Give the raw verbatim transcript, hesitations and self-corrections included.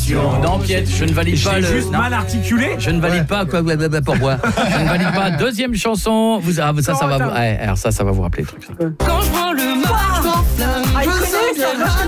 question. Non, Piet, je ne valide pas J'ai le... juste non. mal articulé. Je ne valide pas quoi pour moi. Je ne valide pas. Deuxième chanson. Vous ah, ça, ça va vous. Ouais, alors ça, ça va vous rappeler le truc. Ça. Quand je prends le marche, Ah, il connaît, ça, moi, je connais